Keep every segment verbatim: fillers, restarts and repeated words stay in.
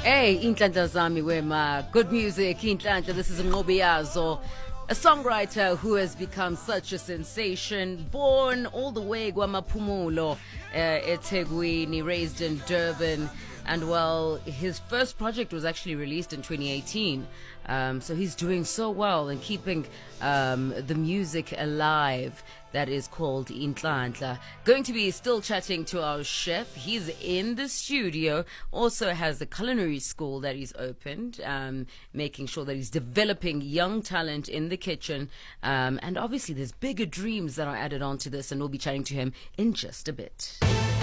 Hey, Inhlanhla Zami Wema. Good music, Inhlanhla. This is Ngobiyazo, a songwriter who has become such a sensation. Born all the way Guamaphumulo, uh, eThekwini, raised in Durban. And well, his first project was actually released in twenty eighteen. Um, so he's doing so well and keeping um, the music alive that is called Inhlanhla. Going to be still chatting to our chef. He's in the studio. Also has a culinary school that he's opened, um, making sure that he's developing young talent in the kitchen. Um, and obviously there's bigger dreams that are added onto this, and we'll be chatting to him in just a bit.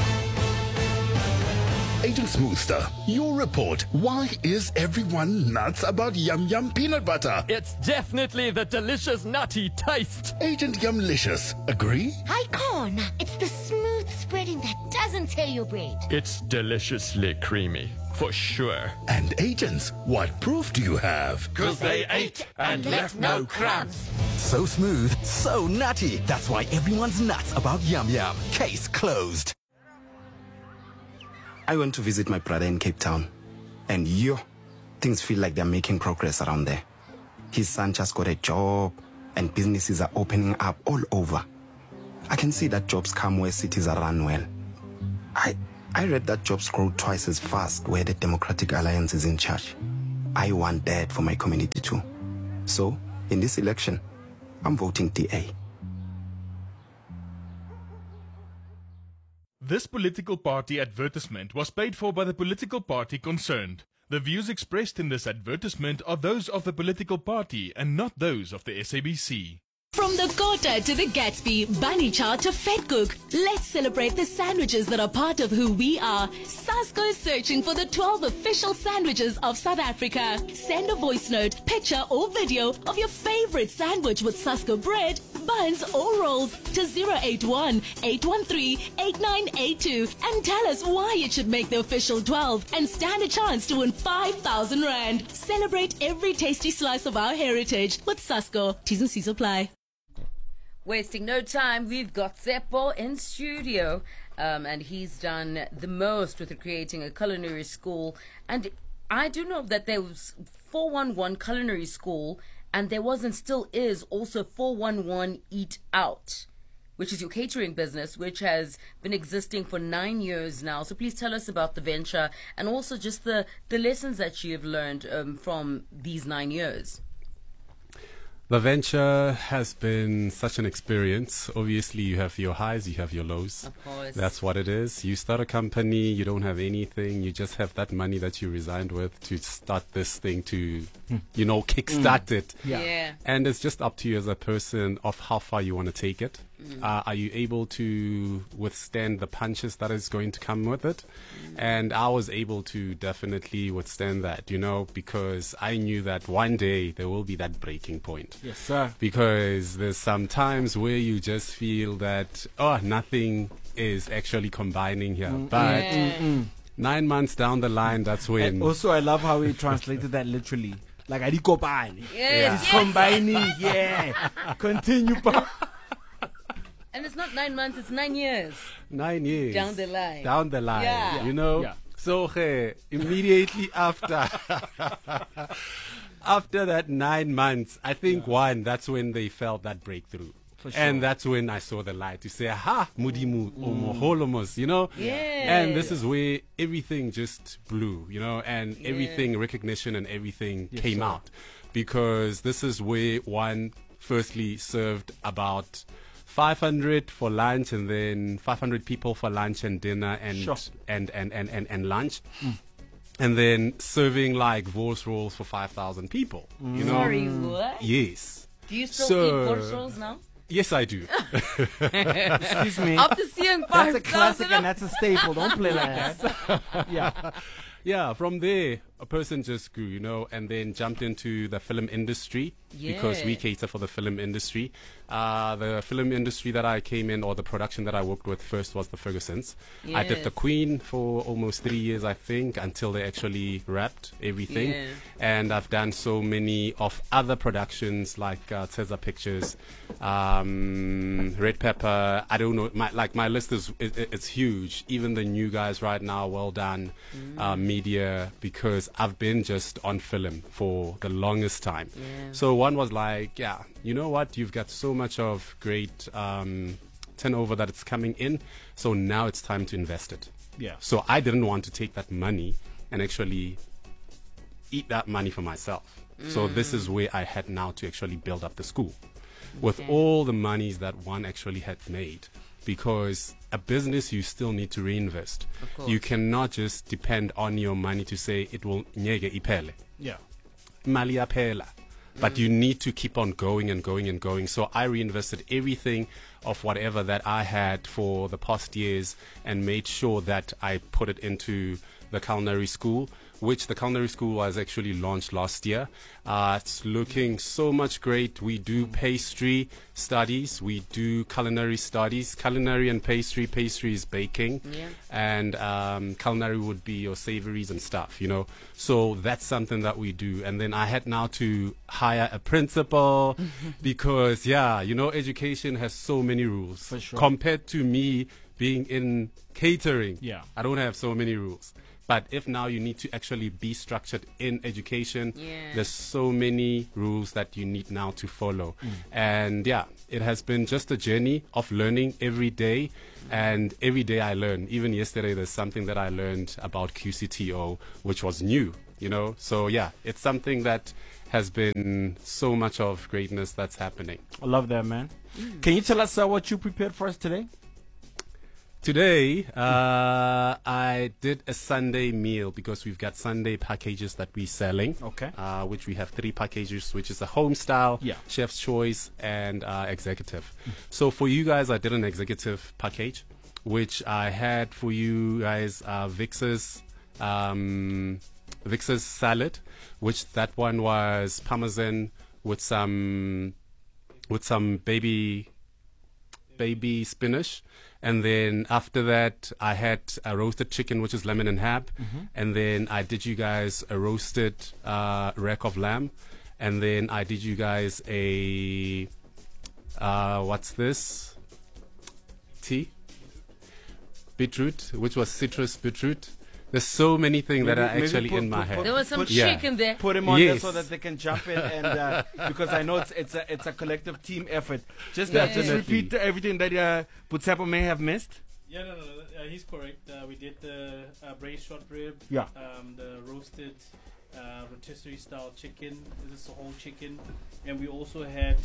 Agent Smoothster, your report. Why is everyone nuts about Yum Yum peanut butter? It's definitely the delicious nutty taste. Agent Yumlicious, agree? Hi, Corn. It's the smooth spreading that doesn't tear your bread. It's deliciously creamy, for sure. And Agents, what proof do you have? Because they ate and left no crumbs. So smooth, so nutty. That's why everyone's nuts about Yum Yum. Case closed. I went to visit my brother in Cape Town, and yo, things feel like they're making progress around there. His son just got a job, and businesses are opening up all over. I can see that jobs come where cities are run well. I, I read that jobs grow twice as fast where the Democratic Alliance is in charge. I want that for my community too. So, in this election, I'm voting D A. This political party advertisement was paid for by the political party concerned. The views expressed in this advertisement are those of the political party and not those of the S A B C. From the Kota to the Gatsby, Bunny Chow to Vetkoek, let's celebrate the sandwiches that are part of who we are. Sasco is searching for the twelve official sandwiches of South Africa. Send a voice note, picture or video of your favorite sandwich with Sasco bread, buns or rolls to zero eight one, eight one three, eight nine eight two and tell us why it should make the official twelve and stand a chance to win five thousand rand. Celebrate every tasty slice of our heritage with Sasco. T's and C's apply. Wasting no time, we've got Tsepo in studio, um, and he's done the most with creating a culinary school. And I do know that there was four one one Culinary School, and there was and still is also four one one Eat Out, which is your catering business, which has been existing for nine years now. So please tell us about the venture and also just the, the lessons that you have learned um, from these nine years. The venture has been such an experience. Obviously, you have your highs, you have your lows. Of course. That's what it is. You start a company, you don't have anything. You just have that money that you resigned with to start this thing to, you know, kickstart mm. it. Yeah. yeah. And it's just up to you as a person of how far you want to take it. Mm. Uh, are you able to withstand the punches that is going to come with it? Mm. And I was able to definitely withstand that, you know, because I knew that one day there will be that breaking point. Yes, sir. Because there's some times where you just feel that, oh, nothing is actually combining here. Mm. But yeah. mm-mm. nine months down the line, that's when. And also, I love how he translated that literally. Like, I combine. Yes, yes. It's combining, yeah. Continue. And it's not nine months, it's nine years. Nine years. Down the line. Down the line. Yeah. You know? Yeah. So, hey, immediately after, after that nine months, I think yeah. one, that's when they felt that breakthrough. For sure. And that's when I saw the light to say, aha, mudimu, omoholomos, you know? Yes. And this is where everything just blew, you know, and yeah. everything, recognition and everything yes, came sir. out. Because this is where one firstly served about five hundred for lunch and then five hundred people for lunch and dinner and sure. and, and, and, and, and lunch. Mm. And then serving like Vors rolls for five thousand people. Mm. You know? Sorry, what? Yes. Do you still so, eat Vors rolls now? Yes, I do. Excuse me. After seeing five That's a classic and that's a staple. Don't play like that. yeah. Yeah, from there, a person just grew, you know, and then jumped into the film industry yeah. because we cater for the film industry. Uh, the film industry that I came in, or the production that I worked with first, was the Fergusons. Yes. I did The Queen for almost three years, I think, until they actually wrapped everything. Yeah. And I've done so many of other productions like uh, Cesar Pictures, um, Red Pepper. I don't know, my, like my my list is it, it's huge. Even the new guys right now, well done, mm. uh, media, because I've been just on film for the longest time. Yeah. So one was like, yeah, you know what? You've got so much of great um, turnover that it's coming in. So now it's time to invest it. Yeah. So I didn't want to take that money and actually eat that money for myself. Mm. So this is where I had now to actually build up the school with Okay. all the monies that one actually had made. Because a business, you still need to reinvest. Of course. You cannot just depend on your money to say it will nyege ipele. Yeah. Mali yaphela. But you need to keep on going and going and going. So I reinvested everything of whatever that I had for the past years and made sure that I put it into the culinary school, which the culinary school was actually launched last year. Uh, it's looking so much great. We do pastry studies. We do culinary studies. Culinary and pastry. Pastry is baking. Yeah. And um, culinary would be your savories and stuff, you know. So that's something that we do. And then I had now to hire a principal because, yeah, you know, education has so many rules. For sure. Compared to me being in catering, Yeah. I don't have so many rules. But if now you need to actually be structured in education, Yeah. there's so many rules that you need now to follow. And yeah, it has been just a journey of learning every day. And every day I learn. Even yesterday, there's something that I learned about Q C T O, which was new, you know. So yeah, it's something that has been so much of greatness that's happening. I love that, man. Can you tell us uh, what you prepared for us today? Today, uh, I did a Sunday meal because we've got Sunday packages that we're selling. Okay. Uh, which we have three packages, which is a home style, Yeah. chef's choice, and uh, executive. So for you guys, I did an executive package, which I had for you guys uh, Vix's um, Vix's salad, which that one was parmesan with some with some baby baby spinach. And then after that, I had a roasted chicken, which is lemon and herb. Mm-hmm. And then I did you guys a roasted uh, rack of lamb. And then I did you guys a, uh, what's this? Tea? Beetroot, which was citrus beetroot. There's so many things that Maybe- are maybe actually put- in my put- head. put- There was some Put- Yeah. chicken there. Put him on there Yes. so that they can jump in, and uh, because I know it's it's a it's a collective team effort. Just uh, just Definitely. repeat everything that uh, Butsapo may have missed. Yeah, no, no, no uh, he's correct. Uh, we did the uh, braised short rib, Yeah. um, the roasted uh, rotisserie style chicken. This is a whole chicken, and we also had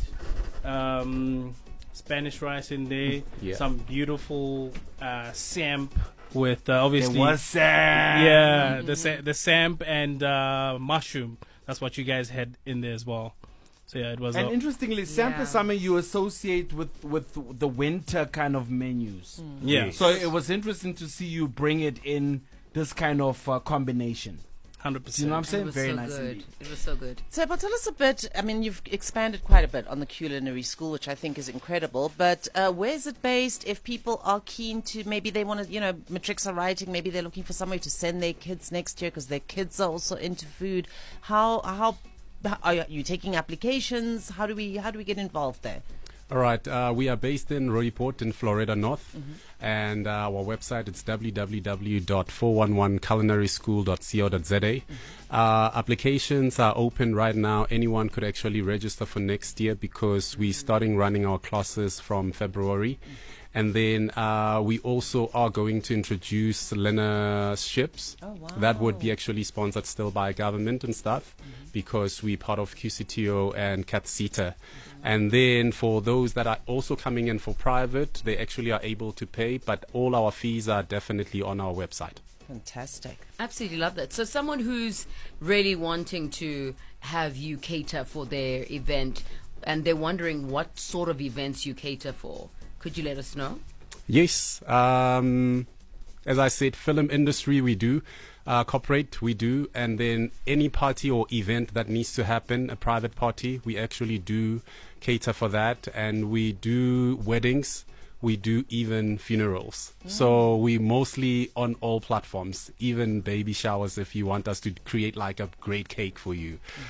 um, Spanish rice in there. Yeah. Some beautiful uh, samp with uh, obviously There was Sam. yeah the sa- the samp and uh, mushroom. That's what you guys had in there as well. So yeah, it was. And a- interestingly, Samp Yeah. is something you associate with with the winter kind of menus. yeah, So it was interesting to see you bring it in this kind of uh, combination. hundred Do you know what I'm percent. saying? It was Very so nice good. indeed. It was so good. So, but tell us a bit. I mean, you've expanded quite a bit on the culinary school, which I think is incredible. But uh, where is it based? If people are keen to, maybe they want to, you know, matrics are writing. Maybe they're looking for somewhere to send their kids next year because their kids are also into food. How how are you taking applications? How do we how do we get involved there? All right, uh, we are based in Rooiport in Florida North, Mm-hmm. and uh, our website is w w w dot four one one culinary school dot co dot z a. Mm-hmm. Uh, applications are open right now. Anyone could actually register for next year because we're starting running our classes from February. And then uh, we also are going to introduce learner ships. Oh, wow. That would be actually sponsored still by government and stuff because we're part of Q C T O and CATSITA. And then for those that are also coming in for private, they actually are able to pay, but all our fees are definitely on our website. Fantastic. Absolutely love that. So someone who's really wanting to have you cater for their event and they're wondering what sort of events you cater for, could you let us know? Yes. Um, as I said, film industry we do, uh, corporate we do, and then any party or event that needs to happen, a private party, we actually do cater for that, and we do weddings. We do even funerals. So we mostly on all platforms, even baby showers if you want us to create like a great cake for you.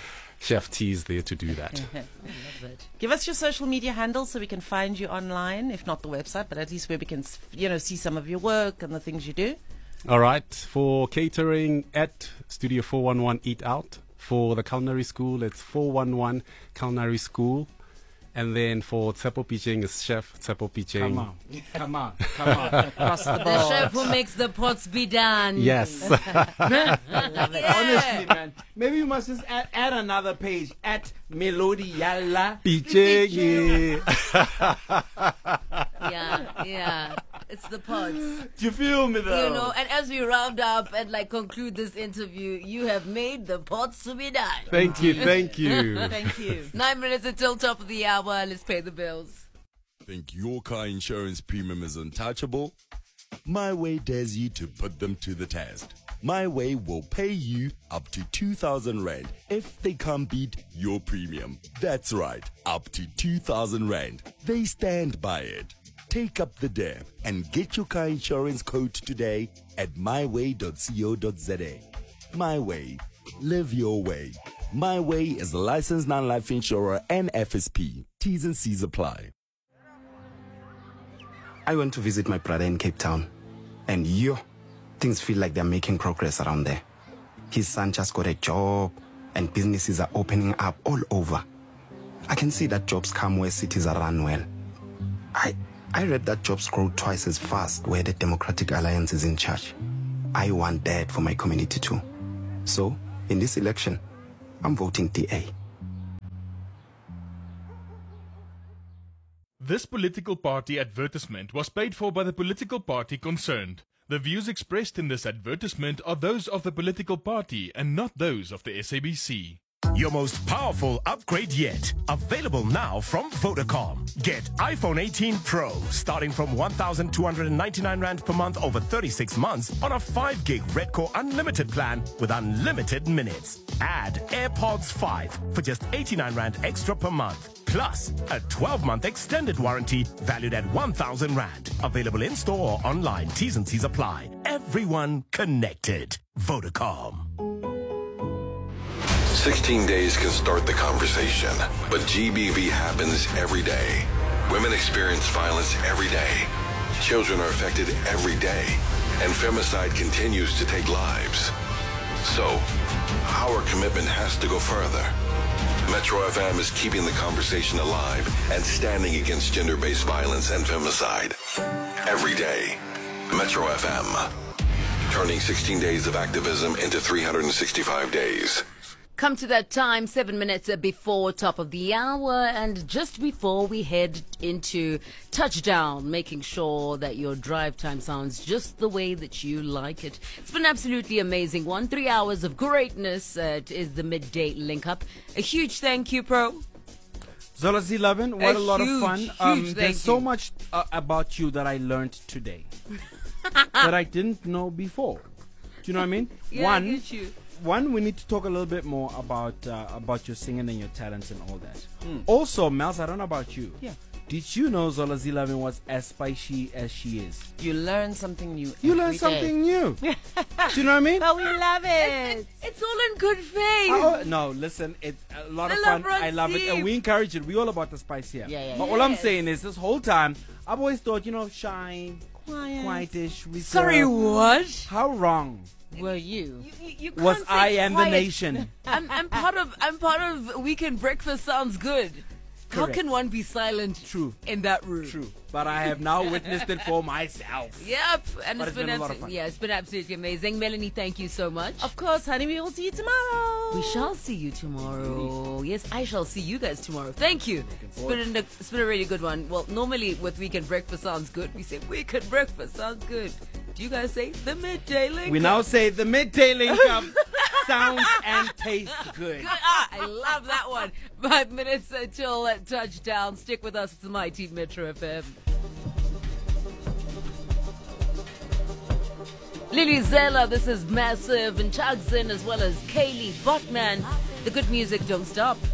Chef T is there to do that. Give us your social media handles so we can find you online, if not the website, but at least where we can, you know, see some of your work and the things you do. All right. For catering, at Studio four one one Eat Out. For the culinary school, it's four one one Culinary School. And then for Tsepo Picheng, it's Chef Tsepo Picheng. Come on, come on, come on. Across the board. The chef who makes the pots be done. Yes. Man, honestly, man. Maybe you must just add, add another page at Melody Yalla Picheng. Yeah, yeah. It's the pots. Do you feel me though? You know, and as we round up and like conclude this interview, you have made the pots to be done. Thank you, thank you. Thank you. Nine minutes until top of the hour. Let's pay the bills. Think your car insurance premium is untouchable? My Way dares you to put them to the test. My Way will pay you up to two thousand rand if they can't beat your premium. That's right, up to two thousand rand. They stand by it. Take up the dare and get your car insurance quote today at my way dot co dot za. My Way. Live your way. My Way is a licensed non-life insurer and F S P. T's and C's apply. I went to visit my brother in Cape Town, and yo, things feel like they're making progress around there. His son just got a job, and businesses are opening up all over. I can see that jobs come where cities are run well. I, I read that jobs grow twice as fast where the Democratic Alliance is in charge. I want that for my community too. So, in this election, I'm voting D A. This political party advertisement was paid for by the political party concerned. The views expressed in this advertisement are those of the political party and not those of the S A B C. Your most powerful upgrade yet. Available now from Vodacom. Get iPhone eighteen Pro starting from one thousand two hundred ninety-nine rand per month over thirty-six months on a five gig Redcore Unlimited plan with unlimited minutes. Add AirPods five for just eighty-nine rand extra per month. Plus a twelve month extended warranty valued at one thousand rand. Available in store or online. T's and C's apply. Everyone connected. Vodacom. sixteen days can start the conversation, but G B V happens every day. Women experience violence every day. Children are affected every day, and femicide continues to take lives. So, our commitment has to go further. Metro F M is keeping the conversation alive and standing against gender-based violence and femicide. Every day, Metro F M, turning sixteen days of activism into three hundred sixty-five days. Come to that time, seven minutes before top of the hour, and just before we head into touchdown, making sure that your drive time sounds just the way that you like it. It's been absolutely amazing. One, three hours of greatness. Uh, it is the midday link up. A huge thank you, Pro. Zola Z eleven, what a, A lot huge, of fun. huge Um, thank there's so you. much uh, about you that I learned today that I didn't know before. Do you know what I mean? Yeah, One, I get you. One, we need to talk a little bit more about uh, about your singing and your talents and all that. Hmm. Mm. Also, Mels, I don't know about you. Yeah. Did you know Zola Z eleven was as spicy as she is? You learn something new. You every learn day. something new. Do you know what I mean? But we love it. It's, it's all in good faith. Oh, no, listen, it's a lot The of love fun. I runs love it, and deep. we encourage it. We all about the spice here. Yeah, yeah, But yeah. all I'm Yes. saying is, this whole time, I've always thought, you know, shy, Quiet. quietish. reserved. Sorry, what? How wrong Were you? You, you, you was can't say I am the quiet. nation? I'm, I'm part of. I'm part of. Weekend breakfast sounds good. How Correct. can one be silent? True. In that room. True. But I have now witnessed it for myself. Yep, and But it's it's been a lot of abso- fun. yeah, it's been absolutely amazing. Melanie, thank you so much. Of course, honey. We will see you tomorrow. We shall see you tomorrow. Yes, I shall see you guys tomorrow. Thank you. It's been, a, it's been a really good one. Well, normally with Weekend Breakfast sounds good, we say Weekend Breakfast sounds good. Do you guys say the midday link? We now say the midday link up sounds and tastes good. Good. Ah, I love that one. Five minutes until uh, touchdown. Stick with us. It's the Mighty Metro F M. Lily Zella, this is Massive, and Tugson, as well as Kaylee Botman. The good music don't stop.